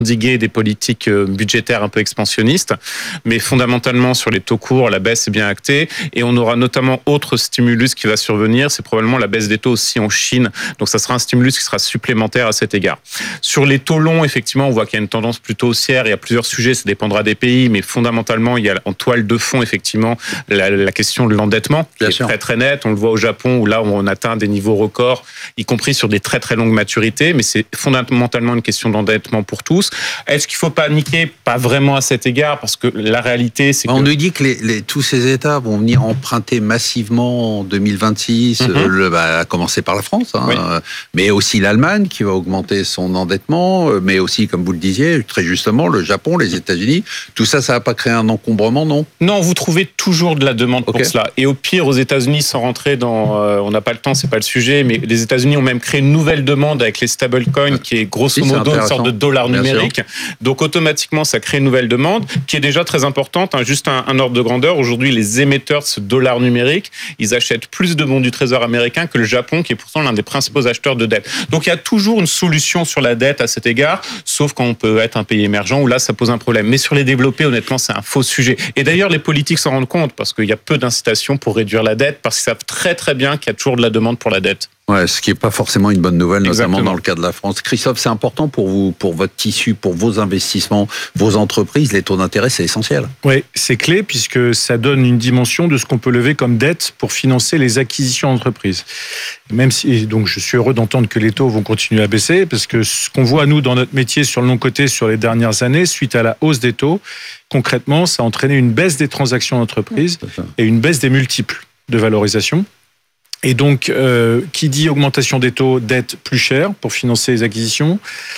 endiguer des politiques budgétaires un peu expansionnistes, mais fondamentalement sur les taux courts, la baisse est bien actée et on aura notamment autre stimulus qui va survenir, c'est probablement la baisse des taux aussi en Chine, donc ça sera un stimulus qui sera supplémentaire à cet égard. Sur les taux longs, effectivement, on voit qu'il y a une tendance plutôt haussière, il y a plusieurs sujets, ça dépendra des pays, mais fondamentalement, il y a en toile de fond, effectivement, la question de l'endettement, qui est très très nette, on le voit au Japon où là on atteint des niveaux records, y compris sur des très très longues maturités, mais c'est fondamentalement une question d'endettement pour tous. Est-ce qu'il faut paniquer? Pas vraiment à cet égard, parce que la réalité, c'est que... On nous dit que tous ces États vont venir emprunter massivement en 2026, à commencer par la France, oui. Mais aussi l'Allemagne qui va augmenter son endettement, mais aussi, comme vous le disiez, très justement, le Japon, les États-Unis. Tout ça, ça va pas créer un encombrement, non? Non, vous trouvez toujours de la demande pour cela. Et au pire, aux États-Unis, sans rentrer dans... on n'a pas le temps, c'est pas le sujet, mais les États-Unis ont même créé une nouvelle demande avec les stablecoins, qui est grosso modo une sorte de dollar numérique. Donc automatiquement, ça crée une nouvelle demande qui est déjà très importante. Juste un ordre de grandeur. Aujourd'hui, les émetteurs de ce dollar numérique, ils achètent plus de bons du Trésor américain que le Japon, qui est pourtant l'un des principaux acheteurs de dette. Donc il y a toujours une solution sur la dette à cet égard, sauf quand on peut être un pays émergent où là, ça pose un problème. Mais sur les développés, honnêtement, c'est un faux sujet. Et d'ailleurs, les politiques s'en rendent compte parce qu'il y a peu d'incitations pour réduire la dette, parce qu'ils savent très très bien qu'il y a toujours de la demande pour la dette. Ouais, ce qui n'est pas forcément une bonne nouvelle, notamment dans le cas de la France. Christophe, c'est important pour vous, pour votre tissu, pour vos investissements, vos entreprises, les taux d'intérêt, c'est essentiel. Oui, c'est clé puisque ça donne une dimension de ce qu'on peut lever comme dette pour financer les acquisitions d'entreprises. Même si, donc, je suis heureux d'entendre que les taux vont continuer à baisser parce que ce qu'on voit, nous, dans notre métier sur le long côté sur les dernières années, suite à la hausse des taux, concrètement, ça a entraîné une baisse des transactions d'entreprises et une baisse des multiples de valorisation. Et donc, qui dit augmentation des taux, dette plus chère pour financer les acquisitions,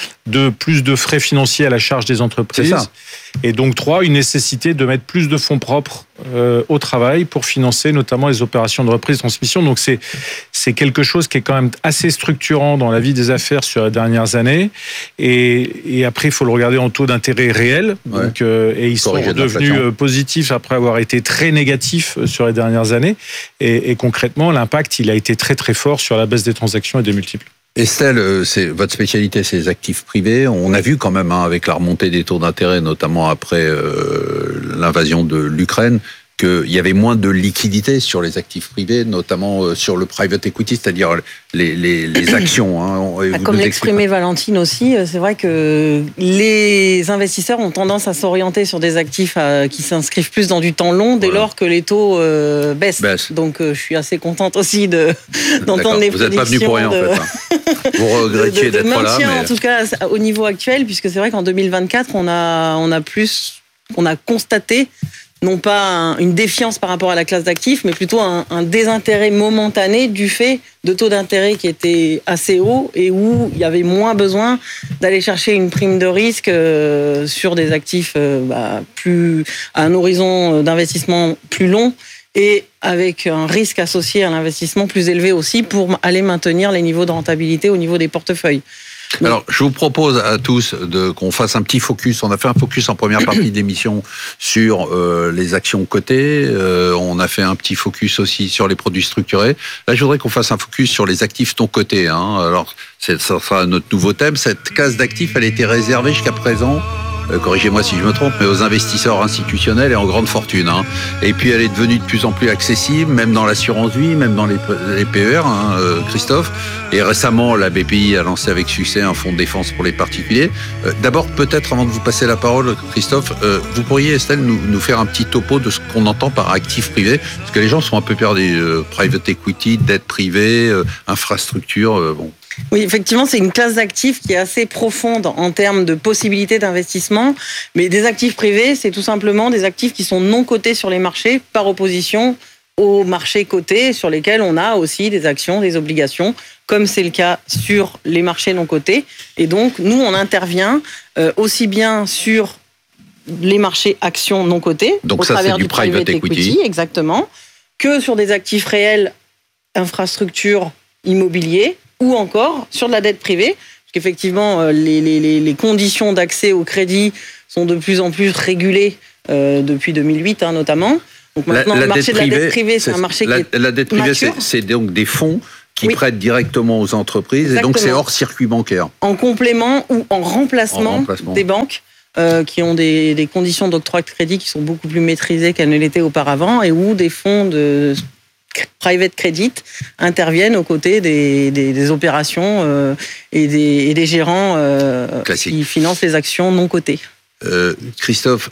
plus de frais financiers à la charge des entreprises. Et donc, 3, une nécessité de mettre plus de fonds propres au travail pour financer notamment les opérations de reprise et transmission. Donc, c'est quelque chose qui est quand même assez structurant dans la vie des affaires sur les dernières années. Et après, il faut le regarder en taux d'intérêt réel. Donc, et ils sont devenus positifs après avoir été très négatifs sur les dernières années. Et concrètement, l'impact, il a été très très fort sur la baisse des transactions et des multiples. Estelle, c'est votre spécialité, c'est les actifs privés. On a vu quand même, avec la remontée des taux d'intérêt, notamment après l'invasion de l'Ukraine, qu'il y avait moins de liquidité sur les actifs privés, notamment sur le private equity, c'est-à-dire les actions. Comme l'exprimait Valentine aussi, c'est vrai que les investisseurs ont tendance à s'orienter sur des actifs qui s'inscrivent plus dans du temps long dès lors que les taux baissent. Donc je suis assez contente aussi d'entendre les prédictions. Vous n'êtes pas venu pour rien en fait. Vous regrettiez d'être là. Mais... En tout cas, au niveau actuel, puisque c'est vrai qu'en 2024, on a constaté non pas une défiance par rapport à la classe d'actifs, mais plutôt un désintérêt momentané du fait de taux d'intérêt qui étaient assez hauts et où il y avait moins besoin d'aller chercher une prime de risque sur des actifs plus à un horizon d'investissement plus long et avec un risque associé à l'investissement plus élevé aussi pour aller maintenir les niveaux de rentabilité au niveau des portefeuilles. Alors, je vous propose à tous qu'on fasse un petit focus. On a fait un focus en première partie de l'émission sur les actions cotées. On a fait un petit focus aussi sur les produits structurés. Là, je voudrais qu'on fasse un focus sur les actifs non cotés. Alors, ça sera notre nouveau thème. Cette case d'actifs, elle était réservée jusqu'à présent, corrigez-moi si je me trompe, mais aux investisseurs institutionnels et en grande fortune. Et puis elle est devenue de plus en plus accessible, même dans l'assurance vie, même dans les PER, Christophe. Et récemment, la BPI a lancé avec succès un fonds de défense pour les particuliers. D'abord, peut-être avant de vous passer la parole, Christophe, vous pourriez, Estelle, nous faire un petit topo de ce qu'on entend par actifs privés, parce que les gens sont un peu perdus. Private equity, dette privée, infrastructure, bon. Oui, effectivement, c'est une classe d'actifs qui est assez profonde en termes de possibilités d'investissement. Mais des actifs privés, c'est tout simplement des actifs qui sont non cotés sur les marchés par opposition aux marchés cotés sur lesquels on a aussi des actions, des obligations, comme c'est le cas sur les marchés non cotés. Et donc, nous, on intervient aussi bien sur les marchés actions non cotés, donc au ça, travers du private equity, exactement, que sur des actifs réels, infrastructures, immobiliers, ou encore sur de la dette privée, parce qu'effectivement, les conditions d'accès au crédit sont de plus en plus régulées depuis 2008 notamment. Donc maintenant, le marché de la dette privée, c'est un marché qui est la dette privée, mature. c'est donc des fonds qui prêtent directement aux entreprises. Exactement. Et donc, c'est hors circuit bancaire. En complément ou en remplacement des banques qui ont des conditions d'octroi de crédit qui sont beaucoup plus maîtrisées qu'elles ne l'étaient auparavant et où des fonds de private credit interviennent aux côtés des opérations et des gérants qui financent les actions non cotées. Christophe,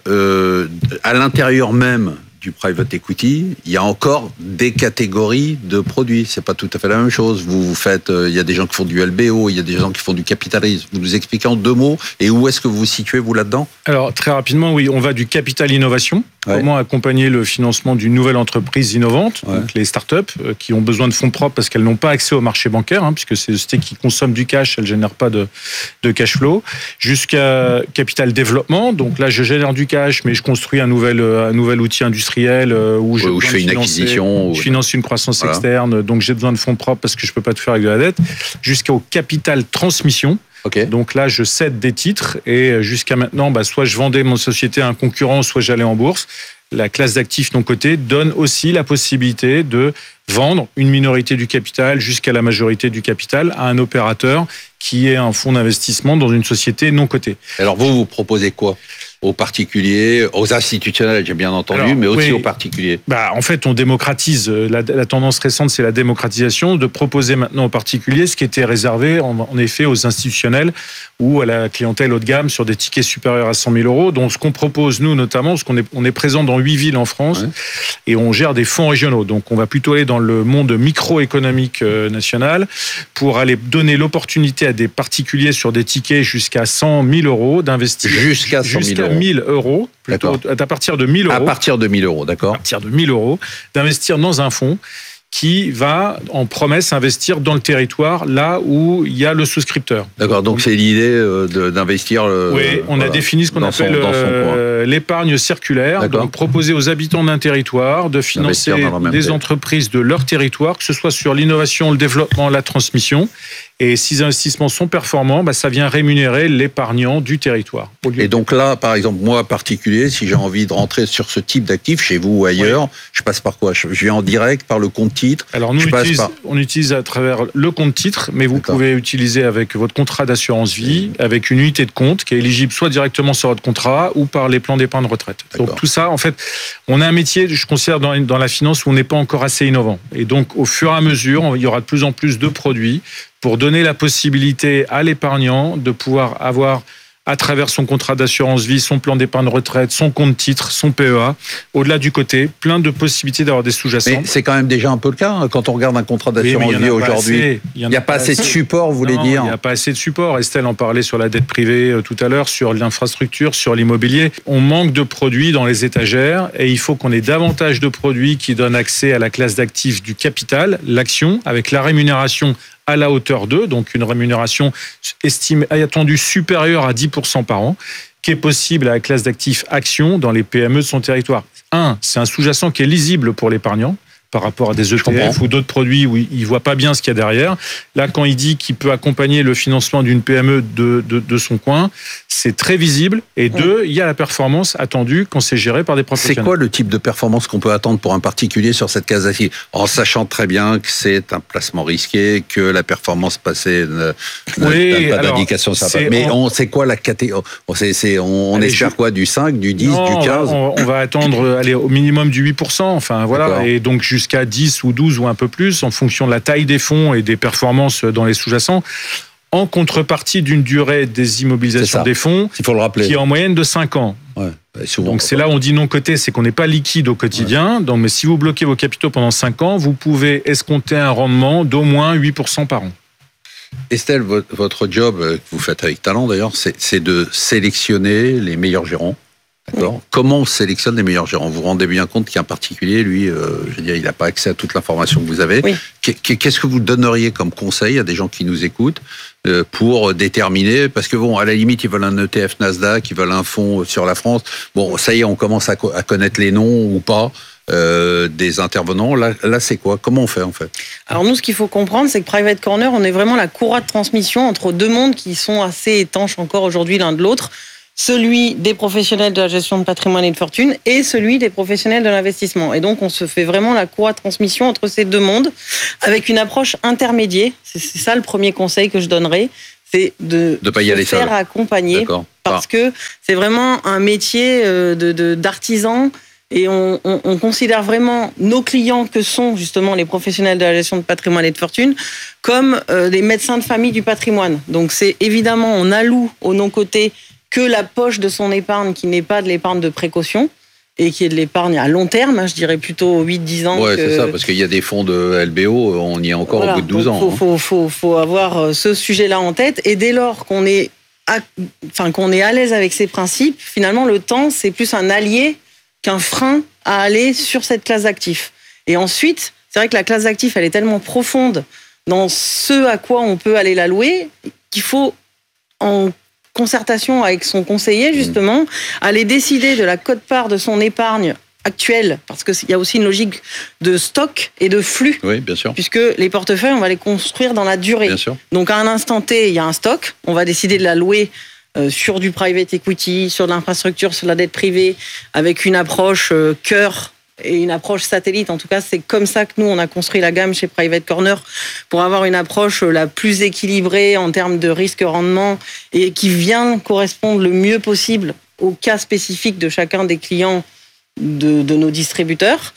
à l'intérieur même du private equity, il y a encore des catégories de produits. C'est pas tout à fait la même chose. Vous faites, il y a des gens qui font du LBO, il y a des gens qui font du capitalisme. Vous nous expliquez en 2 mots et où est-ce que vous vous situez vous là-dedans ? Alors très rapidement, oui, on va du capital innovation. Comment accompagner le financement d'une nouvelle entreprise innovante, donc les startups qui ont besoin de fonds propres parce qu'elles n'ont pas accès au marché bancaire, puisque c'est des sociétés qui consomment du cash, elles ne génèrent pas de cash flow, jusqu'à capital développement. Donc là, je génère du cash, mais je construis un nouvel outil industriel où je fais une acquisition. Je finance une croissance externe, donc j'ai besoin de fonds propres parce que je ne peux pas tout faire avec de la dette, jusqu'au capital transmission. Okay. Donc là, je cède des titres et jusqu'à maintenant, soit je vendais mon société à un concurrent, soit j'allais en bourse. La classe d'actifs non cotés donne aussi la possibilité de vendre une minorité du capital jusqu'à la majorité du capital à un opérateur qui est un fonds d'investissement dans une société non cotée. Alors vous proposez quoi ? Aux particuliers, aux institutionnels, j'ai bien entendu, mais aussi aux particuliers. En fait, on démocratise. La tendance récente, c'est la démocratisation, de proposer maintenant aux particuliers ce qui était réservé, en effet, aux institutionnels ou à la clientèle haut de gamme sur des tickets supérieurs à 100 000 euros. Donc, ce qu'on propose, nous, notamment, parce qu'on est présent dans 8 villes en France et on gère des fonds régionaux. Donc, on va plutôt aller dans le monde microéconomique national pour aller donner l'opportunité à des particuliers sur des tickets jusqu'à 100 000 euros d'investir. Jusqu'à 100 000 euros. 1 000 euros, plutôt à partir de 1 000 euros. À partir de 1 000 euros, d'accord. À partir de 1 000 euros, d'investir dans un fonds qui va, en promesse, investir dans le territoire, là où il y a le souscripteur. D'accord, donc c'est l'idée d'investir... Oui, on a défini ce qu'on appelle l'épargne circulaire, donc proposer aux habitants d'un territoire de financer des entreprises de leur territoire, que ce soit sur l'innovation, le développement, la transmission. Et si les investissements sont performants, ça vient rémunérer l'épargnant du territoire. Et donc là, par exemple, moi, particulier, si j'ai envie de rentrer sur ce type d'actif, chez vous ou ailleurs, je passe par quoi ? Je viens en direct, par le compte titre. Alors nous, on utilise à travers le compte titre, mais vous pouvez utiliser avec votre contrat d'assurance vie, avec une unité de compte qui est éligible soit directement sur votre contrat ou par les plans d'épargne retraite. Donc tout ça, en fait, on a un métier, je considère, dans la finance où on n'est pas encore assez innovant. Et donc, au fur et à mesure, il y aura de plus en plus de produits pour donner la possibilité à l'épargnant de pouvoir avoir, à travers son contrat d'assurance vie, son plan d'épargne retraite, son compte titre, son PEA, au-delà du côté, plein de possibilités d'avoir des sous-jacents. Mais c'est quand même déjà un peu le cas, quand on regarde un contrat d'assurance vie aujourd'hui. Il n'y a pas assez de support, vous voulez dire ? Il n'y a pas assez de support. Estelle en parlait sur la dette privée tout à l'heure, sur l'infrastructure, sur l'immobilier. On manque de produits dans les étagères et il faut qu'on ait davantage de produits qui donnent accès à la classe d'actifs du capital, l'action, avec la rémunération à la hauteur d'eux, donc une rémunération estimée attendue supérieure à 10% par an, qui est possible à la classe d'actifs actions dans les PME de son territoire. C'est un sous-jacent qui est lisible pour l'épargnant par rapport à des ETF ou d'autres produits où il ne voit pas bien ce qu'il y a derrière. Là, quand il dit qu'il peut accompagner le financement d'une PME de son coin, c'est très visible. Et il y a la performance attendue quand c'est géré par des professionnels. C'est quoi le type de performance qu'on peut attendre pour un particulier sur cette case d'actifs ? En sachant très bien que c'est un placement risqué, que la performance passée n'a pas d'indication. Mais c'est quoi la catégorie ? On espère quoi ? Du 5, du 10, du 15 ? On va attendre au minimum du 8%. Enfin, voilà. D'accord. Et donc, jusqu'à 10 ou 12 ou un peu plus, en fonction de la taille des fonds et des performances dans les sous-jacents, en contrepartie d'une durée des immobilisations des fonds qui est en moyenne de 5 ans. Donc c'est là où on dit non coté, c'est qu'on n'est pas liquide au quotidien. Donc, mais si vous bloquez vos capitaux pendant 5 ans, vous pouvez escompter un rendement d'au moins 8% par an. Estelle, votre job, que vous faites avec talent d'ailleurs, c'est de sélectionner les meilleurs gérants. D'accord. Comment on sélectionne les meilleurs gérants ? Vous vous rendez bien compte qu'un particulier, lui, il n'a pas accès à toute l'information que vous avez. Qu'est-ce que vous donneriez comme conseil à des gens qui nous écoutent pour déterminer ? Parce que à la limite, ils veulent un ETF Nasdaq, ils veulent un fonds sur la France. Bon, ça y est, on commence à connaître les noms ou pas des intervenants. Là, c'est quoi ? Comment on fait en fait ? Alors nous, ce qu'il faut comprendre, c'est que Private Corner, on est vraiment la courroie de transmission entre deux mondes qui sont assez étanches encore aujourd'hui l'un de l'autre. celui des professionnels de la gestion de patrimoine et de fortune et celui des professionnels de l'investissement. Et donc, on se fait vraiment la courroie de transmission entre ces deux mondes avec une approche intermédiaire. C'est ça le premier conseil que je donnerais, c'est de pas y aller se faire accompagner. Parce que c'est vraiment un métier d'artisan. Et on considère vraiment nos clients, que sont justement les professionnels de la gestion de patrimoine et de fortune, comme des médecins de famille du patrimoine. Donc c'est évidemment, on alloue au non-côté que la poche de son épargne, qui n'est pas de l'épargne de précaution, et qui est de l'épargne à long terme, je dirais plutôt 8-10 ans. Ouais, c'est ça, parce qu'il y a des fonds de LBO, on y est encore au bout de 12 ans. Faut avoir ce sujet-là en tête, et dès lors qu'on est à l'aise avec ces principes, finalement le temps, c'est plus un allié qu'un frein à aller sur cette classe d'actifs. Et ensuite, c'est vrai que la classe d'actifs, elle est tellement profonde dans ce à quoi on peut aller l'allouer qu'il faut, en concertation avec son conseiller, justement, aller décider de la quote-part de son épargne actuelle, parce qu'il y a aussi une logique de stock et de flux. Oui, bien sûr. Puisque les portefeuilles, on va les construire dans la durée. Bien sûr. Donc, à un instant T, il y a un stock. On va décider de l'allouer sur du private equity, sur de l'infrastructure, sur de la dette privée, avec une approche cœur et une approche satellite. En tout cas, c'est comme ça que nous, on a construit la gamme chez Private Corner, pour avoir une approche la plus équilibrée en termes de risque-rendement et qui vient correspondre le mieux possible au cas spécifique de chacun des clients de nos distributeurs.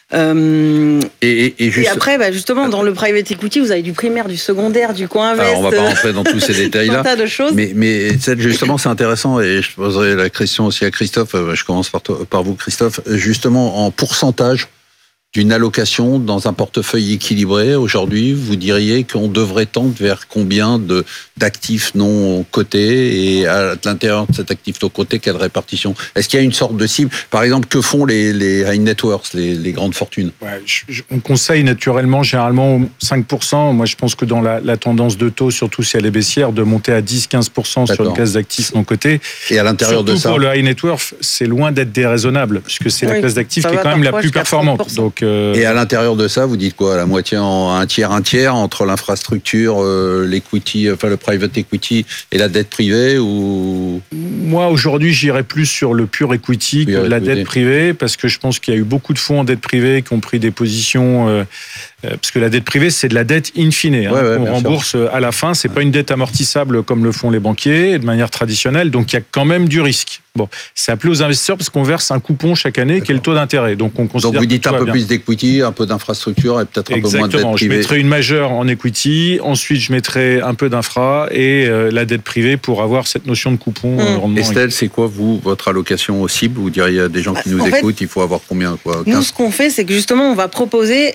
Et après, justement, dans le private equity, vous avez du primaire, du secondaire, du co-invest. Alors, on va pas rentrer dans tous ces détails-là. Un tas de choses. Mais justement, c'est intéressant, et je poserai la question aussi à Christophe. Je commence par vous, Christophe. Justement, en pourcentage d'une allocation dans un portefeuille équilibré, aujourd'hui, vous diriez qu'on devrait tendre vers combien d'actifs non cotés, et à l'intérieur de cet actif non coté, quelle répartition? Est-ce qu'il y a une sorte de cible? Par exemple, que font les high net worth, les grandes fortunes? On conseille naturellement, généralement, 5%. Moi, je pense que dans la tendance de taux, surtout si elle est baissière, de monter à 10-15% sur une classe d'actifs non cotés. Et à l'intérieur de ça, pour le high net worth, c'est loin d'être déraisonnable, puisque c'est la classe d'actifs qui est quand même la plus performante. Donc, et à l'intérieur de ça, vous dites quoi? La moitié, un tiers entre l'infrastructure, l'equity, enfin le private equity et la dette privée, ou? Moi, aujourd'hui, j'irais plus sur le pur equity que la dette privée, parce que je pense qu'il y a eu beaucoup de fonds en dette privée qui ont pris des positions, parce que la dette privée, c'est de la dette in fine, qu'on rembourse à la fin. C'est pas une dette amortissable comme le font les banquiers de manière traditionnelle. Donc, il y a quand même du risque. Bon, c'est appelé aux investisseurs parce qu'on verse un coupon chaque année qui est le taux d'intérêt. Donc, on considère. Donc, vous dites un peu plus d'equity, un peu d'infrastructure et peut-être un peu moins de dette privée. Je mettrai une majeure en equity. Ensuite, je mettrai un peu d'infra et la dette privée pour avoir cette notion de coupon. Estelle, c'est quoi, votre allocation aux cibles? Vous diriez à des gens qui nous écoutent, il faut avoir combien, quoi? 15? Nous, ce qu'on fait, c'est que justement, on va proposer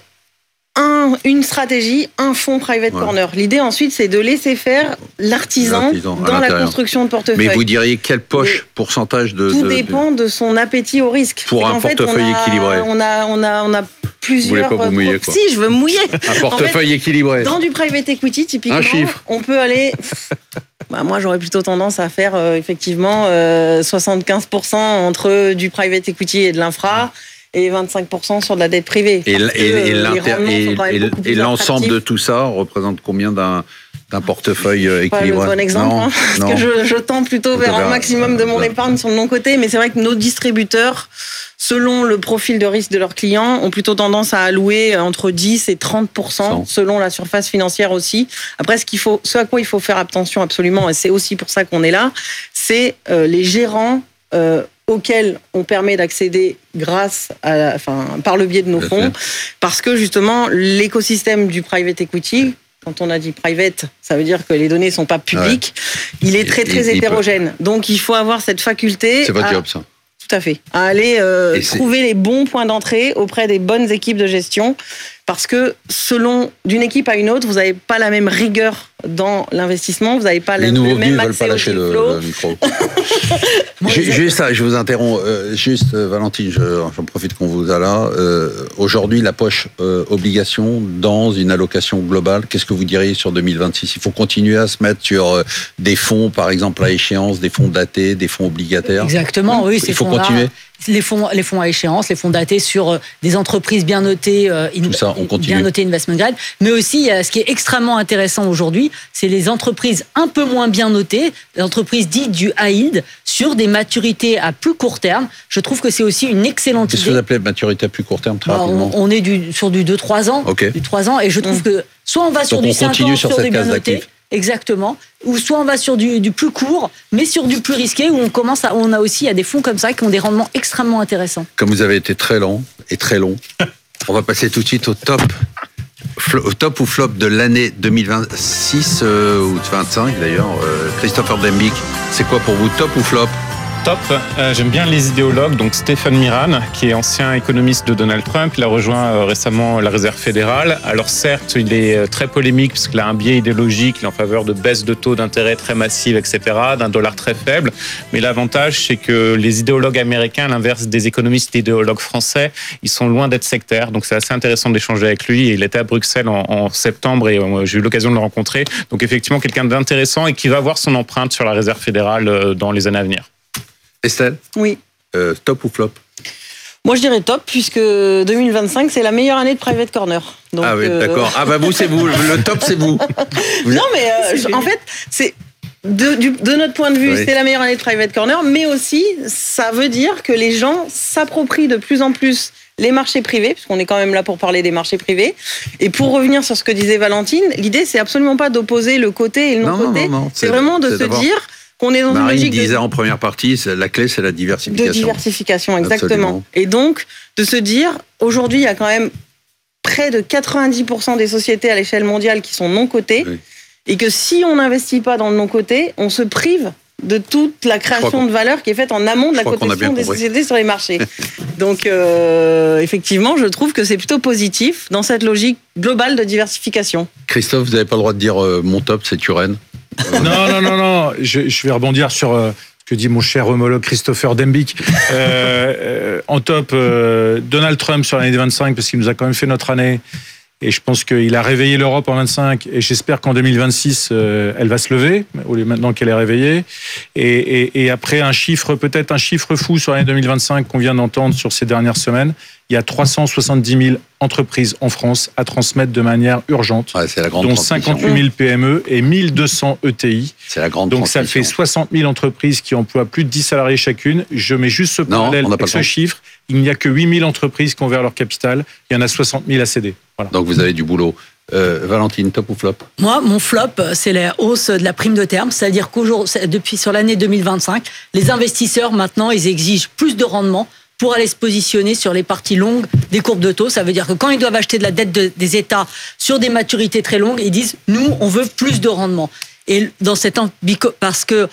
une stratégie, un fonds private corner. L'idée ensuite, c'est de laisser faire l'artisan dans la construction de portefeuille. Mais vous diriez quelle poche, pourcentage de... Tout dépend de son appétit au risque. Pour un portefeuille équilibré. On a plusieurs... Vous voulez pas vous mouiller, quoi. Si, je veux mouiller. Un portefeuille équilibré. Dans du private equity, typiquement, un chiffre. On peut aller... moi, j'aurais plutôt tendance à faire effectivement 75% entre du private equity et de l'infra, et 25% sur de la dette privée. Et l'ensemble de tout ça représente combien d'un portefeuille équilibré? Pas le bon exemple, parce que je tends plutôt vers un maximum de mon épargne sur le non-côté, mais c'est vrai que nos distributeurs, selon le profil de risque de leurs clients, ont plutôt tendance à allouer entre 10 et 30%, selon la surface financière aussi. Après, ce à quoi il faut faire attention absolument, et c'est aussi pour ça qu'on est là, c'est les gérants auxquels on permet d'accéder par le biais de nos fonds, parce que justement, l'écosystème du private equity, quand on a dit private, ça veut dire que les données ne sont pas publiques, il est très très hétérogène. Donc il faut avoir cette faculté... C'est votre job, ça. Tout à fait. À aller trouver les bons points d'entrée auprès des bonnes équipes de gestion, parce que selon d'une équipe à une autre, vous n'avez pas la même rigueur dans l'investissement, vous n'avez pas le même accès au flow. Le micro. Juste ça, je vous interromps. Valentine, j'en profite qu'on vous a là. Aujourd'hui, la poche obligation dans une allocation globale, qu'est-ce que vous diriez sur 2026? Il faut continuer à se mettre sur des fonds, par exemple, à échéance, des fonds datés, des fonds obligataires. Exactement, oui. Il faut continuer. les fonds à échéance, les fonds datés sur des entreprises bien notées, bien notées investment grade, mais aussi ce qui est extrêmement intéressant aujourd'hui, c'est les entreprises un peu moins bien notées, les entreprises dites du high yield, sur des maturités à plus court terme. Je trouve que c'est aussi une excellente idée. Qu'est-ce que vous appelez maturité à plus court terme, très rapidement? On est sur du 2-3 ans, du 3 ans, et je trouve que soit on va sur du 5 ans sur des bien notés, exactement, ou soit on va sur du plus court, mais sur du plus risqué, où on a aussi des fonds comme ça qui ont des rendements extrêmement intéressants. Comme vous avez été très lent et très long, on va passer tout de suite au top ou flop de l'année 2026 ou 2025 d'ailleurs. Christopher Dembicq, c'est quoi pour vous, top ou flop? Top. J'aime bien les idéologues. Donc Stephen Miran, qui est ancien économiste de Donald Trump, il a rejoint récemment la Réserve fédérale. Alors certes, il est très polémique parce qu'il a un biais idéologique, il est en faveur de baisse de taux d'intérêt très massive, etc., d'un dollar très faible. Mais l'avantage, c'est que les idéologues américains, à l'inverse des économistes idéologues français, ils sont loin d'être sectaires. Donc c'est assez intéressant d'échanger avec lui. Il était à Bruxelles en septembre et j'ai eu l'occasion de le rencontrer. Donc effectivement, quelqu'un d'intéressant et qui va avoir son empreinte sur la Réserve fédérale dans les années à venir. Estelle? Oui. Top ou flop? Moi, je dirais top, puisque 2025, c'est la meilleure année de Private Corner. Donc, ah oui, d'accord. Ah bah vous, c'est vous. Le top, c'est vous. Non, mais en fait, c'est de notre point de vue, c'est la meilleure année de Private Corner, mais aussi, ça veut dire que les gens s'approprient de plus en plus les marchés privés, puisqu'on est quand même là pour parler des marchés privés. Et pour revenir sur ce que disait Valentine, l'idée, c'est absolument pas d'opposer le côté et le non-côté. Non, c'est vraiment de se dire qu'on est dans une logique disait en première partie, la clé, c'est la diversification. De diversification, exactement. Absolument. Et donc, de se dire, aujourd'hui, il y a quand même près de 90% des sociétés à l'échelle mondiale qui sont non cotées, et que si on n'investit pas dans le non coté, on se prive de toute la création de valeur qui est faite en amont de la cotation des sociétés sur les marchés. Donc, effectivement, je trouve que c'est plutôt positif dans cette logique globale de diversification. Christophe, vous n'avez pas le droit de dire mon top, c'est Turenne. Non. Je vais rebondir sur ce que dit mon cher homologue Christopher Dembicq. En top, Donald Trump sur l'année 25, parce qu'il nous a quand même fait notre année. Et je pense qu'il a réveillé l'Europe en 25. Et j'espère qu'en 2026, elle va se lever, maintenant qu'elle est réveillée. Et après, peut-être un chiffre fou sur l'année 2025 qu'on vient d'entendre sur ces dernières semaines. Il y a 370 000 entreprises en France à transmettre de manière urgente, dont 58 000 PME et 1200 ETI. C'est la grande Donc ça fait 60 000 entreprises qui emploient plus de 10 salariés chacune. Je mets juste ce parallèle avec ce chiffre. Il n'y a que 8 000 entreprises qui ont ouvert leur capital. Il y en a 60 000 à céder. Voilà. Donc vous avez du boulot. Valentine, top ou flop? Moi, mon flop, c'est la hausse de la prime de terme. C'est-à-dire depuis sur l'année 2025, les investisseurs, maintenant, ils exigent plus de rendement pour aller se positionner sur les parties longues des courbes de taux. Ça veut dire que quand ils doivent acheter de la dette des États sur des maturités très longues, ils disent « nous, on veut plus de rendement ». Et dans cette parce que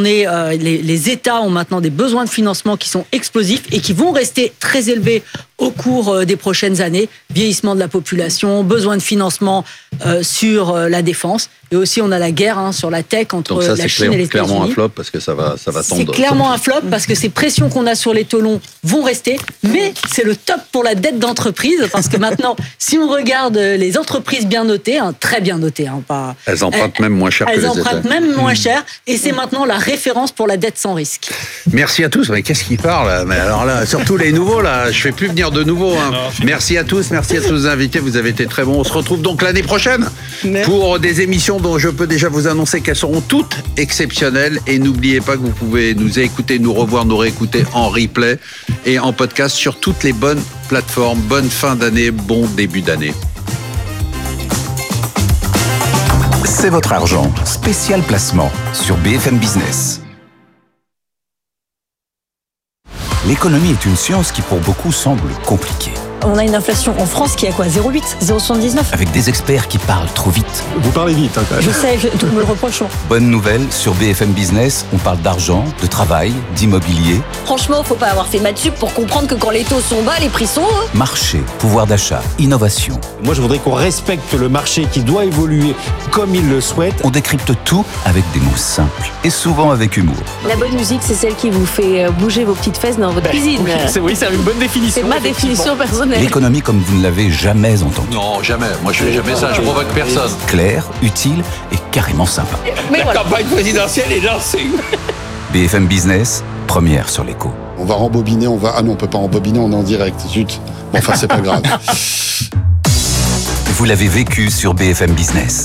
les États ont maintenant des besoins de financement qui sont explosifs et qui vont rester très élevés au cours des prochaines années. Vieillissement de la population, besoin de financement sur la défense. Et aussi, on a la guerre sur la tech entre la Chine et les États-Unis. C'est clairement un flop parce que ça va tendre. C'est clairement un flop parce que ces pressions qu'on a sur les taux longs vont rester. Mais c'est le top pour la dette d'entreprise parce que maintenant, si on regarde les entreprises bien notées, très bien notées, elles empruntent même moins cher que les États. Elles empruntent même moins cher et c'est maintenant la référence pour la dette sans risque. Merci à tous. Mais qu'est-ce qu'il parle? Mais alors là, surtout les nouveaux là, je fais plus venir de nouveaux. Merci à tous les invités. Vous avez été très bons. On se retrouve donc l'année prochaine pour des émissions dont je peux déjà vous annoncer qu'elles seront toutes exceptionnelles. Et n'oubliez pas que vous pouvez nous écouter, nous revoir, nous réécouter en replay et en podcast sur toutes les bonnes plateformes. Bonne fin d'année, bon début d'année. C'est votre argent. Spécial placement sur BFM Business. L'économie est une science qui pour beaucoup semble compliquée. On a une inflation en France qui est à quoi? 0,8, 0,79. Avec des experts qui parlent trop vite. Vous parlez vite, quand même. Je sais, tout me le reproche. Bonne nouvelle, sur BFM Business, on parle d'argent, de travail, d'immobilier. Franchement, faut pas avoir fait maths sup pour comprendre que quand les taux sont bas, les prix sont hauts. Marché, pouvoir d'achat, innovation. Moi, je voudrais qu'on respecte le marché qui doit évoluer comme il le souhaite. On décrypte tout avec des mots simples et souvent avec humour. La bonne musique, c'est celle qui vous fait bouger vos petites fesses dans votre cuisine. Oui, c'est une bonne définition. C'est ma définition personnelle. L'économie comme vous ne l'avez jamais entendue. Non, jamais. Moi, je fais jamais ça. Je provoque personne. Claire, utile et carrément sympa. Mais la campagne présidentielle est lancée. BFM Business, première sur l'écho. On va rembobiner, Ah non, on peut pas rembobiner, on est en direct. Zut. Bon, enfin, c'est pas grave. Vous l'avez vécu sur BFM Business.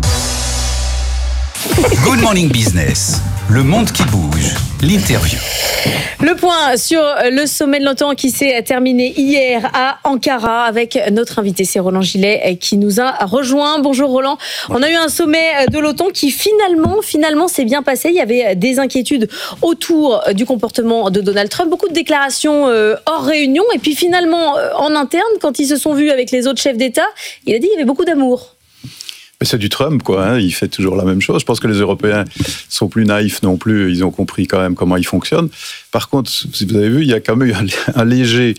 Good Morning Business, le monde qui bouge, l'interview. Le point sur le sommet de l'OTAN qui s'est terminé hier à Ankara avec notre invité, c'est Roland Gillet qui nous a rejoint. Bonjour Roland. On a eu un sommet de l'OTAN qui finalement s'est bien passé. Il y avait des inquiétudes autour du comportement de Donald Trump, beaucoup de déclarations hors réunion et puis finalement en interne, quand ils se sont vus avec les autres chefs d'État, il a dit qu'il y avait beaucoup d'amour. Mais c'est du Trump, quoi. Hein. Il fait toujours la même chose. Je pense que les Européens sont plus naïfs non plus. Ils ont compris quand même comment il fonctionne. Par contre, si vous avez vu, il y a quand même eu un léger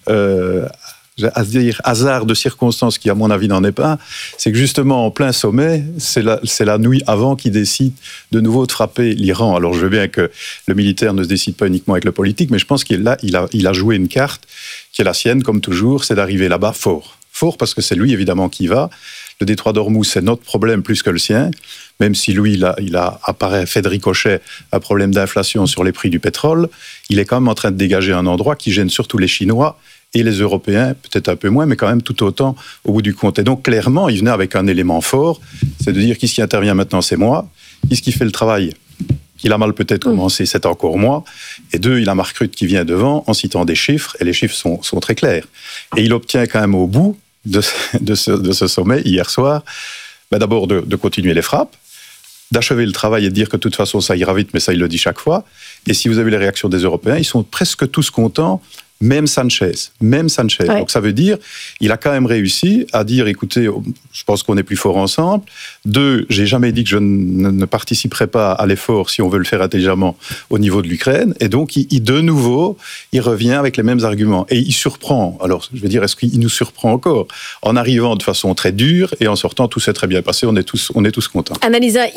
hasard de circonstances qui, à mon avis, n'en est pas. C'est que justement, en plein sommet, c'est la nuit avant qu'il décide de nouveau de frapper l'Iran. Alors, je veux bien que le militaire ne se décide pas uniquement avec le politique, mais je pense qu'il a joué une carte qui est la sienne, comme toujours, c'est d'arriver là-bas fort. Fort parce que c'est lui, évidemment, qui y va. Le détroit d'Ormuz, c'est notre problème plus que le sien, même si lui, il a apparaît fait de ricochet un problème d'inflation sur les prix du pétrole. Il est quand même en train de dégager un endroit qui gêne surtout les Chinois et les Européens, peut-être un peu moins, mais quand même tout autant au bout du compte. Et donc, clairement, il venait avec un élément fort, c'est de dire qui qui intervient maintenant, c'est moi. Qui fait le travail qu'il a mal peut-être commencé, c'est encore moi. Et deux, il a Mark Rutte qui vient devant en citant des chiffres, et les chiffres sont très clairs. Et il obtient quand même au bout de ce sommet, hier soir, d'abord de continuer les frappes, d'achever le travail et de dire que de toute façon ça ira vite, mais ça il le dit chaque fois. Et si vous avez les réactions des Européens, ils sont presque tous contents, même Sanchez. Ouais. Donc ça veut dire, il a quand même réussi à dire, écoutez, je pense qu'on est plus fort ensemble. Deux, j'ai jamais dit que je ne participerai pas à l'effort si on veut le faire intelligemment au niveau de l'Ukraine. Et donc, de nouveau, il revient avec les mêmes arguments. Et il surprend. Alors, je veux dire, est-ce qu'il nous surprend encore? En arrivant de façon très dure et en sortant, tout s'est très bien passé. On est tous contents. Annalisa,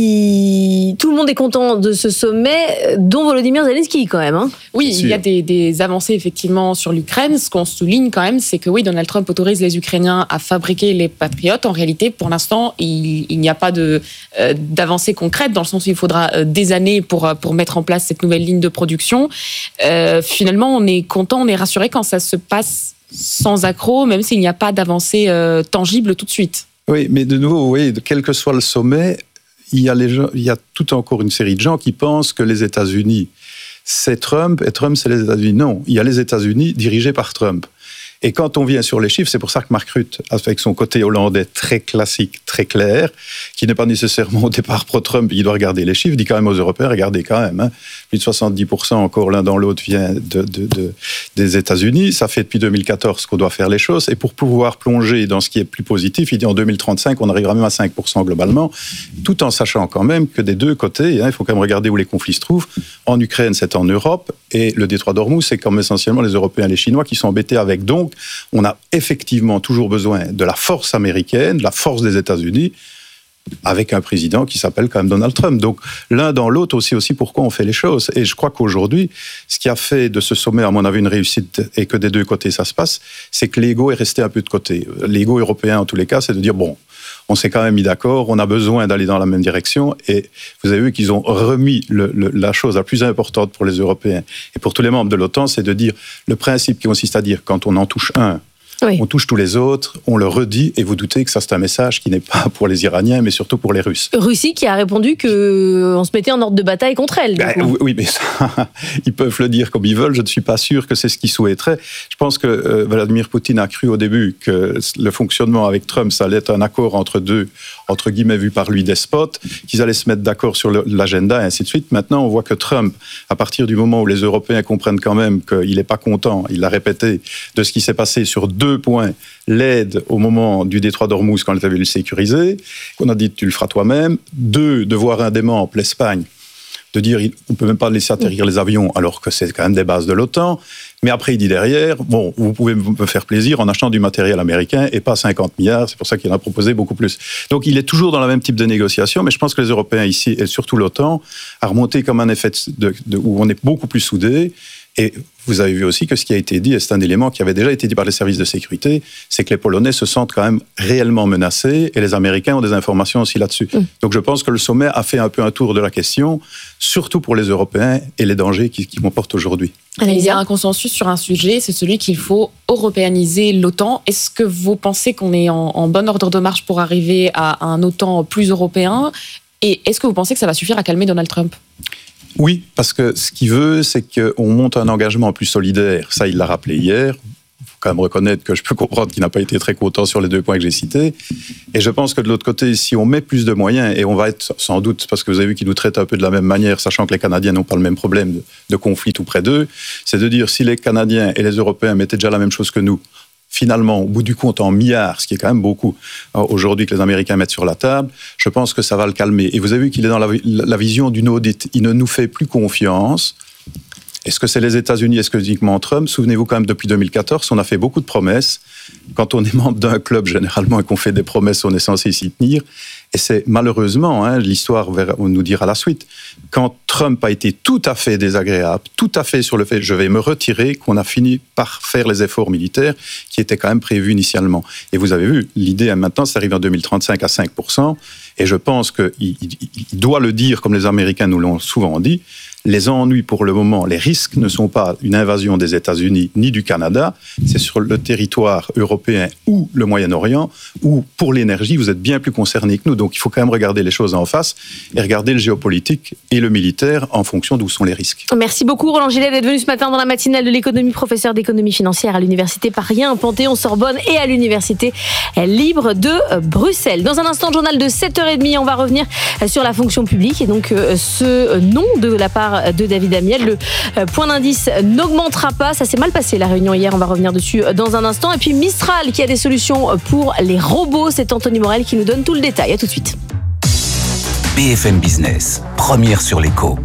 tout le monde est content de ce sommet, dont Volodymyr Zelensky quand même. Hein. Oui, il y a des avancées effectivement sur l'Ukraine. Ce qu'on souligne quand même, c'est que oui, Donald Trump autorise les Ukrainiens à fabriquer les Patriotes. En réalité, pour l'instant, il n'y a pas d'avancée concrète, dans le sens où il faudra des années pour mettre en place cette nouvelle ligne de production. Finalement, on est content, on est rassuré quand ça se passe sans accroc, même s'il n'y a pas d'avancée tangible tout de suite. Oui, mais de nouveau, vous voyez, quel que soit le sommet, il y a tout encore une série de gens qui pensent que les États-Unis, c'est Trump, et Trump, c'est les États-Unis. Non, il y a les États-Unis dirigés par Trump. Et quand on vient sur les chiffres, c'est pour ça que Mark Rutte, avec son côté hollandais très classique, très clair, qui n'est pas nécessairement au départ pro-Trump, il doit regarder les chiffres, dit quand même aux Européens, regardez quand même, hein, plus de 70% encore l'un dans l'autre vient des États-Unis. Ça fait depuis 2014 qu'on doit faire les choses. Et pour pouvoir plonger dans ce qui est plus positif, il dit en 2035, on arrivera même à 5% globalement, tout en sachant quand même que des deux côtés, hein, il faut quand même regarder où les conflits se trouvent. En Ukraine, c'est en Europe, et le détroit d'Ormuz, c'est comme essentiellement les Européens et les Chinois qui sont embêtés avec. Donc, on a effectivement toujours besoin de la force américaine, de la force des États-Unis, avec un président qui s'appelle quand même Donald Trump. Donc, l'un dans l'autre aussi pourquoi on fait les choses. Et je crois qu'aujourd'hui, ce qui a fait de ce sommet, à mon avis, une réussite, et que des deux côtés ça se passe, c'est que l'ego est resté un peu de côté. L'ego européen, en tous les cas, c'est de dire, bon, on s'est quand même mis d'accord, on a besoin d'aller dans la même direction, et vous avez vu qu'ils ont remis la chose la plus importante pour les Européens et pour tous les membres de l'OTAN, c'est de dire, le principe qui consiste à dire, quand on en touche un, oui, on touche tous les autres, on le redit, et vous doutez que ça c'est un message qui n'est pas pour les Iraniens, mais surtout pour les Russes. Russie qui a répondu qu'on se mettait en ordre de bataille contre elle. Oui, mais ça, ils peuvent le dire comme ils veulent, je ne suis pas sûr que c'est ce qu'ils souhaiteraient. Je pense que Vladimir Poutine a cru au début que le fonctionnement avec Trump, ça allait être un accord entre deux, entre guillemets, vu par lui, despotes, qu'ils allaient se mettre d'accord sur l'agenda, et ainsi de suite. Maintenant, on voit que Trump, à partir du moment où les Européens comprennent quand même qu'il n'est pas content, il l'a répété, de ce qui s'est passé sur 2 points, l'aide au moment du détroit d'Ormuz quand il avait le sécurisé, qu'on a dit tu le feras toi-même. 2, de voir un des membres, l'Espagne, de dire on ne peut même pas laisser atterrir les avions alors que c'est quand même des bases de l'OTAN. Mais après, il dit derrière, bon, vous pouvez me faire plaisir en achetant du matériel américain et pas 50 milliards, c'est pour ça qu'il en a proposé beaucoup plus. Donc il est toujours dans le même type de négociation, mais je pense que les Européens ici, et surtout l'OTAN, a remonté comme un effet où on est beaucoup plus soudés. Et vous avez vu aussi que ce qui a été dit, et c'est un élément qui avait déjà été dit par les services de sécurité, c'est que les Polonais se sentent quand même réellement menacés et les Américains ont des informations aussi là-dessus. Donc je pense que le sommet a fait un peu un tour de la question, surtout pour les Européens et les dangers qui comportent aujourd'hui. Il y a un consensus sur un sujet, c'est celui qu'il faut européaniser l'OTAN. Est-ce que vous pensez qu'on est en bon ordre de marche pour arriver à un OTAN plus européen ? Et est-ce que vous pensez que ça va suffire à calmer Donald Trump ? Oui, parce que ce qu'il veut, c'est qu'on monte un engagement plus solidaire. Ça, il l'a rappelé hier. Il faut quand même reconnaître que je peux comprendre qu'il n'a pas été très content sur les 2 points que j'ai cités. Et je pense que de l'autre côté, si on met plus de moyens, et on va être sans doute, parce que vous avez vu qu'ils nous traitent un peu de la même manière, sachant que les Canadiens n'ont pas le même problème de conflit tout près d'eux, c'est de dire si les Canadiens et les Européens mettaient déjà la même chose que nous, finalement, au bout du compte, en milliards, ce qui est quand même beaucoup, aujourd'hui que les Américains mettent sur la table, je pense que ça va le calmer. Et vous avez vu qu'il est dans la vision d'une audit. Il ne nous fait plus confiance. Est-ce que c'est les États-Unis, est-ce que c'est uniquement Trump ? Souvenez-vous quand même, depuis 2014, on a fait beaucoup de promesses. Quand on est membre d'un club, généralement, et qu'on fait des promesses, on est censé s'y tenir. Et c'est malheureusement, l'histoire nous dira la suite, quand Trump a été tout à fait désagréable, tout à fait sur le fait « je vais me retirer », qu'on a fini par faire les efforts militaires qui étaient quand même prévus initialement. Et vous avez vu, l'idée maintenant, ça arrive en 2035 à 5%, et je pense qu'il doit le dire, comme les Américains nous l'ont souvent dit, les ennuis pour le moment, les risques ne sont pas une invasion des États-Unis ni du Canada, c'est sur le territoire européen ou le Moyen-Orient, où pour l'énergie, vous êtes bien plus concernés que nous. Donc il faut quand même regarder les choses en face et regarder le géopolitique et le militaire en fonction d'où sont les risques. Merci beaucoup Roland Gillet d'être venu ce matin dans la matinale de l'économie, professeur d'économie financière à l'université Paris 1, Panthéon-Sorbonne et à l'université libre de Bruxelles. Dans un instant, le journal de 7h30, on va revenir sur la fonction publique et donc ce nom de la part de David Amiel. Le point d'indice n'augmentera pas. Ça s'est mal passé la réunion hier. On va revenir dessus dans un instant. Et puis Mistral qui a des solutions pour les robots. C'est Anthony Morel qui nous donne tout le détail. À tout de suite. BFM Business, première sur l'écho.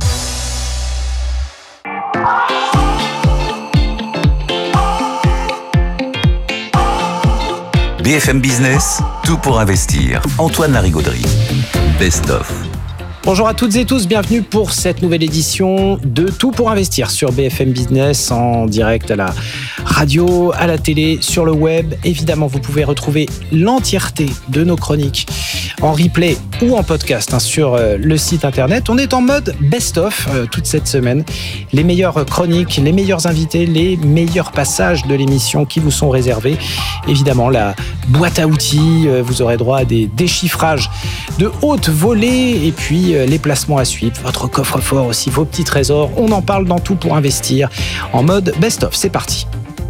BFM Business, tout pour investir. Antoine Larigauderie. Best of. Bonjour à toutes et tous, bienvenue pour cette nouvelle édition de Tout pour investir sur BFM Business, en direct à la radio, à la télé, sur le web. Évidemment, vous pouvez retrouver l'entièreté de nos chroniques en replay ou en podcast sur le site internet. On est en mode best-of toute cette semaine. Les meilleures chroniques, les meilleurs invités, les meilleurs passages de l'émission qui vous sont réservés. Évidemment, la boîte à outils, vous aurez droit à des déchiffrages de haute volée et puis les placements à suivre, votre coffre-fort aussi, vos petits trésors. On en parle dans Tout pour investir en mode best-of. C'est parti.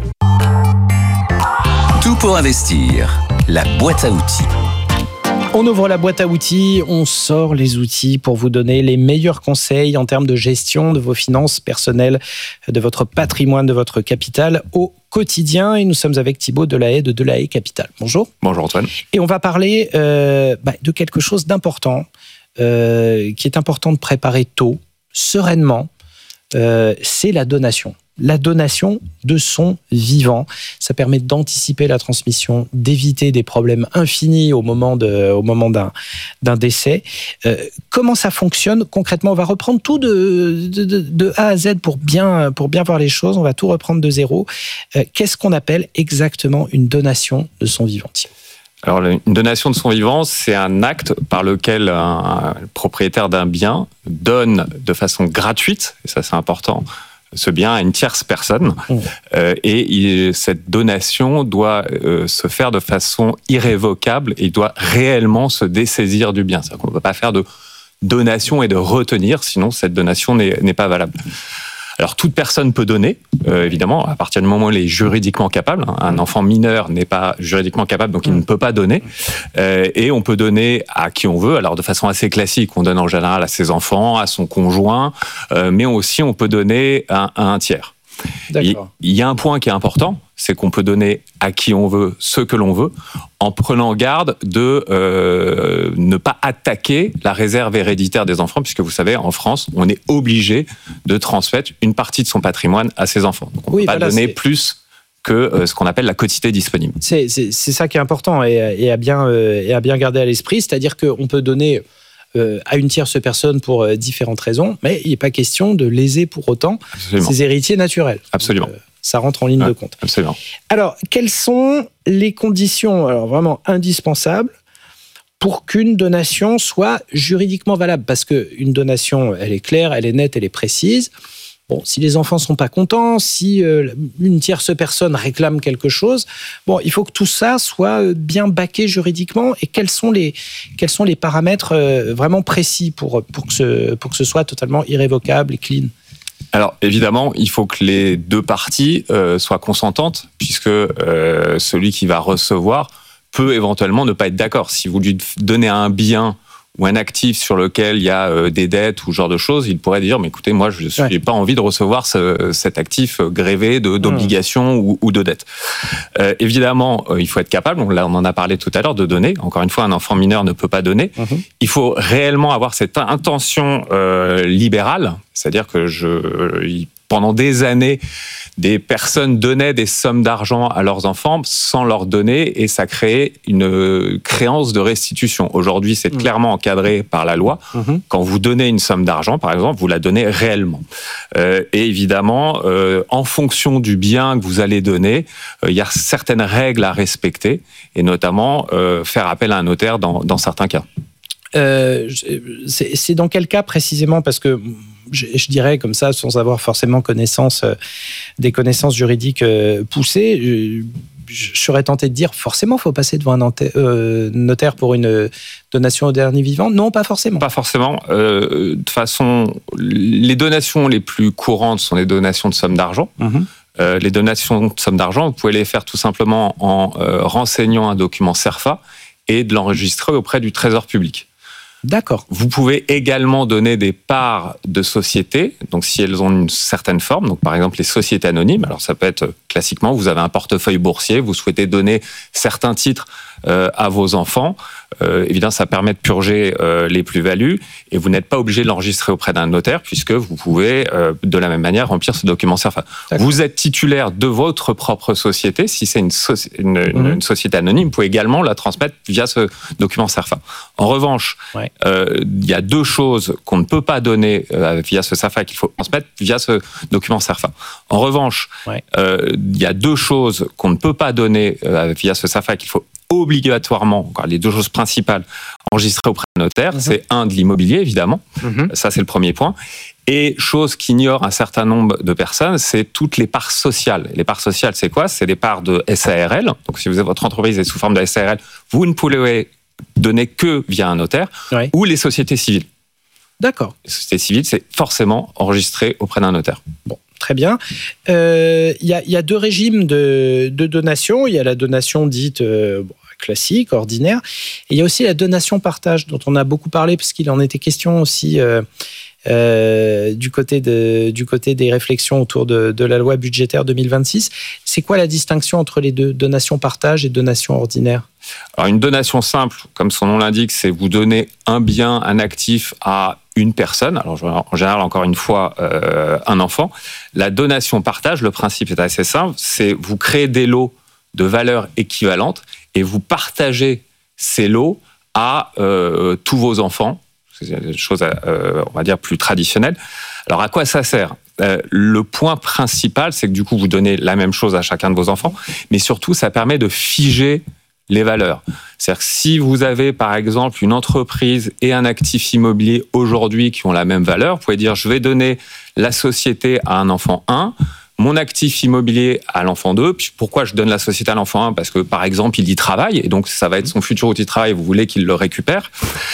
Tout pour investir, la boîte à outils. On ouvre la boîte à outils, on sort les outils pour vous donner les meilleurs conseils en termes de gestion de vos finances personnelles, de votre patrimoine, de votre capital au quotidien. Et nous sommes avec Thibaut Delahaye de Delahaye Capital. Bonjour. Bonjour Antoine. Et on va parler de quelque chose d'important, qui est important de préparer tôt, sereinement, c'est la donation. La donation de son vivant. Ça permet d'anticiper la transmission, d'éviter des problèmes infinis au moment d'un décès. Comment ça fonctionne concrètement ? On va reprendre tout de A à Z pour bien voir les choses. On va tout reprendre de zéro. Qu'est-ce qu'on appelle exactement une donation de son vivant ? Alors, une donation de son vivant, c'est un acte par lequel un propriétaire d'un bien donne de façon gratuite, et ça c'est important, ce bien à une tierce personne. Et cette donation doit se faire de façon irrévocable et il doit réellement se dessaisir du bien. C'est-à-dire qu'on ne peut pas faire de donation et de retenir, sinon cette donation n'est pas valable. Alors, toute personne peut donner, évidemment, à partir du moment où elle est juridiquement capable. Un enfant mineur n'est pas juridiquement capable, donc il ne peut pas donner. Et on peut donner à qui on veut. Alors, de façon assez classique, on donne en général à ses enfants, à son conjoint, mais aussi on peut donner à un tiers. Il y a un point qui est important, c'est qu'on peut donner à qui on veut ce que l'on veut, en prenant garde de ne pas attaquer la réserve héréditaire des enfants, puisque vous savez, en France, on est obligé de transmettre une partie de son patrimoine à ses enfants. Donc on ne peut pas donner plus que ce qu'on appelle la quotité disponible. C'est ça qui est important et à bien garder à l'esprit, c'est-à-dire qu'on peut donner à une tierce personne pour différentes raisons, mais il n'est pas question de léser pour autant ses héritiers naturels. Absolument. Donc, ça rentre en ligne de compte. Absolument. Alors, quelles sont les conditions vraiment indispensables pour qu'une donation soit juridiquement valable? Parce qu'une donation, elle est claire, elle est nette, elle est précise. Bon, si les enfants sont pas contents, si une tierce personne réclame quelque chose, bon, il faut que tout ça soit bien baqué juridiquement. Et quels sont les paramètres vraiment précis pour que ce soit totalement irrévocable et clean? Alors évidemment, il faut que les deux parties soient consentantes, puisque celui qui va recevoir peut éventuellement ne pas être d'accord. Si vous lui donnez un bien ou un actif sur lequel il y a des dettes ou ce genre de choses, il pourrait dire, mais écoutez, moi, je n'ai pas envie de recevoir cet actif grévé d'obligations ou de dettes. Évidemment, il faut être capable, là on en a parlé tout à l'heure, de donner. Encore une fois, un enfant mineur ne peut pas donner. Il faut réellement avoir cette intention libérale, c'est-à-dire que pendant des années, des personnes donnaient des sommes d'argent à leurs enfants sans leur donner, et ça créait une créance de restitution. Aujourd'hui, c'est clairement encadré par la loi. Quand vous donnez une somme d'argent, par exemple, vous la donnez réellement. Et évidemment, en fonction du bien que vous allez donner, il y a certaines règles à respecter, et notamment faire appel à un notaire dans certains cas. C'est dans quel cas précisément? Parce que je dirais comme ça, sans avoir forcément des connaissances juridiques poussées, je serais tenté de dire forcément, il faut passer devant un notaire pour une donation au dernier vivant. Non, pas forcément. Pas forcément. De toute façon, les donations les plus courantes sont les donations de sommes d'argent. Les donations de sommes d'argent, vous pouvez les faire tout simplement en renseignant un document CERFA et de l'enregistrer auprès du Trésor public. D'accord. Vous pouvez également donner des parts de sociétés, donc si elles ont une certaine forme, donc par exemple les sociétés anonymes. Alors ça peut être classiquement, vous avez un portefeuille boursier, vous souhaitez donner certains titres à vos enfants. Évidemment, ça permet de purger les plus-values, et vous n'êtes pas obligé de l'enregistrer auprès d'un notaire, puisque vous pouvez de la même manière remplir ce document CERFA. Vous êtes titulaire de votre propre société. Si c'est une société anonyme, vous pouvez également la transmettre via ce document CERFA. En revanche, il y a deux choses qu'on ne peut pas donner via ce CERFA, qu'il faut transmettre via ce document CERFA. En revanche, il y a deux choses qu'on ne peut pas donner via ce CERFA, qu'il faut obligatoirement, les deux choses principales, enregistrer auprès d'un notaire. C'est de l'immobilier, évidemment. Ça, c'est le premier point. Et chose qu'ignorent un certain nombre de personnes, c'est toutes les parts sociales. Les parts sociales, c'est quoi? C'est des parts de SARL. Donc, si votre entreprise est sous forme de SARL, vous ne pouvez donner que via un notaire, ou les sociétés civiles. D'accord. Les sociétés civiles, c'est forcément enregistré auprès d'un notaire. Bon. Très bien. Il y a deux régimes de donation. Il y a la donation dite classique, ordinaire. Et il y a aussi la donation partage, dont on a beaucoup parlé, parce qu'il en était question aussi du côté des réflexions autour de la loi budgétaire 2026. C'est quoi la distinction entre les deux, donation partage et donation ordinaire? Alors, une donation simple, comme son nom l'indique, c'est vous donner un bien, un actif à une personne. Alors, en général, encore une fois, un enfant. La donation partage, le principe est assez simple. C'est vous créez des lots de valeur équivalente et vous partagez ces lots à tous vos enfants. C'est une chose, on va dire, plus traditionnelle. Alors, à quoi ça sert? Le point principal, c'est que du coup, vous donnez la même chose à chacun de vos enfants, mais surtout, ça permet de figer les valeurs. C'est-à-dire que si vous avez, par exemple, une entreprise et un actif immobilier aujourd'hui qui ont la même valeur, vous pouvez dire, je vais donner la société à un enfant 1, mon actif immobilier à l'enfant 2. Puis pourquoi je donne la société à l'enfant 1? Parce que, par exemple, il y travaille, et donc ça va être son futur outil de travail, vous voulez qu'il le récupère.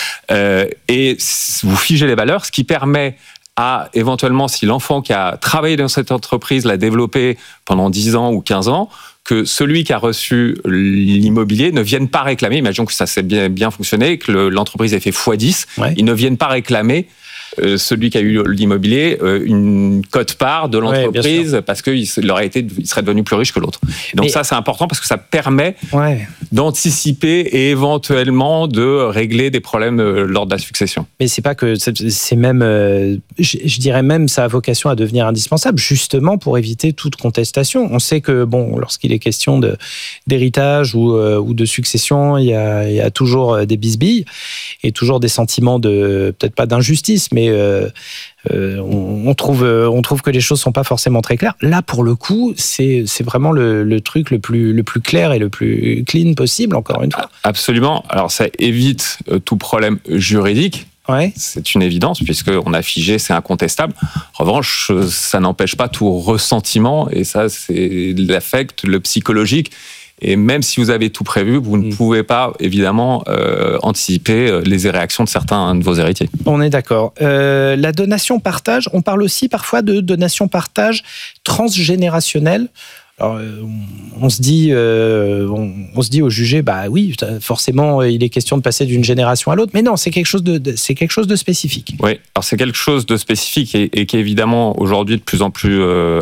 Et vous figez les valeurs, ce qui permet à, éventuellement, si l'enfant qui a travaillé dans cette entreprise l'a développé pendant 10 ans ou 15 ans, que celui qui a reçu l'immobilier ne vienne pas réclamer. Imaginons que ça s'est bien fonctionné, que l'entreprise ait fait x10, ils ne viennent pas réclamer celui qui a eu l'immobilier une quote-part de l'entreprise parce qu'il serait devenu plus riche que l'autre. Donc ça, c'est important parce que ça permet d'anticiper et éventuellement de régler des problèmes lors de la succession. Mais c'est pas que c'est même, je dirais même, ça a vocation à devenir indispensable, justement pour éviter toute contestation. On sait que lorsqu'il est question d'héritage ou de succession, il y a toujours des bisbilles et toujours des sentiments peut-être pas d'injustice, mais on trouve que les choses sont pas forcément très claires. Là, pour le coup, c'est vraiment le truc le plus clair et le plus clean possible, encore une fois. Absolument. Alors, ça évite tout problème juridique. Ouais. C'est une évidence, puisqu'on a figé, c'est incontestable. En revanche, ça n'empêche pas tout ressentiment, et ça, c'est l'affect, le psychologique. Et même si vous avez tout prévu, vous ne pouvez pas, évidemment, anticiper les réactions de certains de vos héritiers. On est d'accord. La donation-partage, on parle aussi parfois de donation-partage transgénérationnelle. Alors, on se dit au jugé, oui, forcément, il est question de passer d'une génération à l'autre. Mais non, c'est quelque chose de spécifique. Oui, alors c'est quelque chose de spécifique et qui est évidemment aujourd'hui de plus en plus